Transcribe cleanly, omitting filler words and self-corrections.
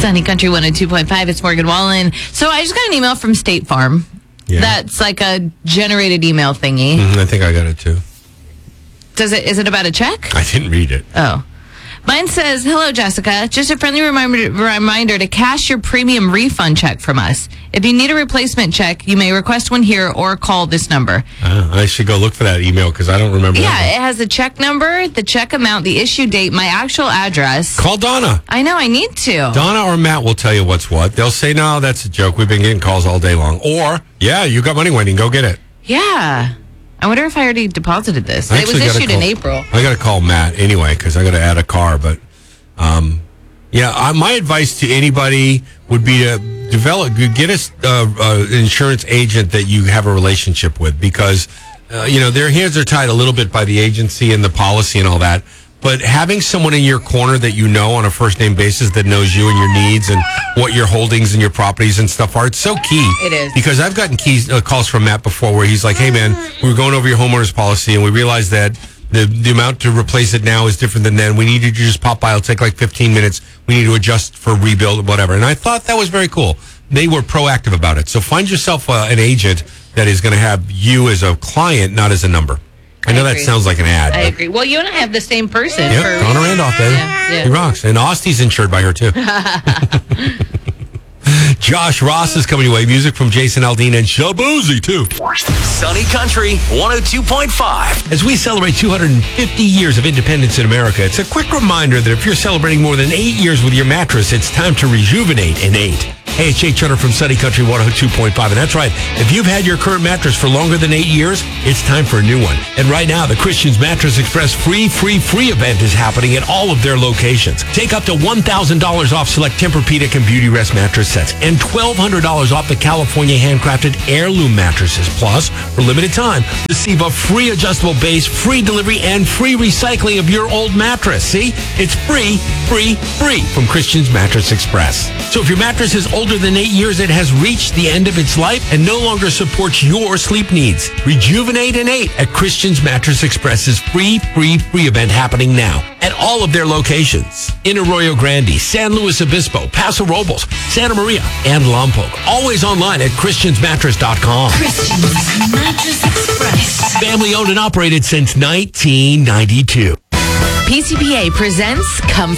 Sunny Country 102.5. It's Morgan Wallen. So I just got an email from State Farm. Yeah. That's like a generated email thingy. I think I got it too. Is it about a check? I didn't read it. Oh. Mine says, hello, Jessica. Just a friendly reminder to cash your premium refund check from us. If you need a replacement check, you may request one here or call this number. I should go look for that email because I don't remember. Yeah, it has the check number, the check amount, the issue date, my actual address. Call Donna. I know, I need to. Donna or Matt will tell you what's what. They'll say, no, that's a joke. We've been getting calls all day long. Or, yeah, you got money waiting. Go get it. Yeah. I wonder if I already deposited this. It was issued in April. I got to call Matt anyway because I got to add a car. But my advice to anybody would be to get an insurance agent that you have a relationship with because their hands are tied a little bit by the agency and the policy and all that. But having someone in your corner that you know on a first name basis that knows you and your needs and what your holdings and your properties and stuff are, it's so key. It is. Because I've gotten calls from Matt before where he's like, hey man, we were going over your homeowner's policy and we realized that the amount to replace it now is different than then. We need you to just pop by. It'll take like 15 minutes. We need to adjust for rebuild or whatever. And I thought that was very cool. They were proactive about it. So find yourself an agent that is going to have you as a client, not as a number. I know that sounds like an ad. I agree. Well, you and I have the same person. Yep, Donna Randolph, baby. Yeah. He rocks. And Austy's insured by her, too. Josh Ross is coming your way. Music from Jason Aldean and Shabuzi, too. Sunny Country 102.5. As we celebrate 250 years of independence in America, it's a quick reminder that if you're celebrating more than 8 years with your mattress, it's time to rejuvenate in 8. Hey, it's Jake Turner from Sunny Country 102.5. And that's right. If you've had your current mattress for longer than 8 years, it's time for a new one. And right now, the Christian's Mattress Express free event is happening at all of their locations. Take up to $1,000 off select Tempur-Pedic and Beauty Rest mattress sets and $1,200 off the California handcrafted heirloom mattresses. Plus, for limited time, receive a free adjustable base, free delivery, and free recycling of your old mattress. See? It's free from Christian's Mattress Express. So if your mattress is older than 8 years, it has reached the end of its life and no longer supports your sleep needs. Rejuvenate in 8 at Christian's Mattress Express's free event happening now at all of their locations. In Arroyo Grande, San Luis Obispo, Paso Robles, Santa Maria, and Lompoc. Always online at christiansmattress.com. Christian's Mattress Express. Family owned and operated since 1992. PCPA presents Come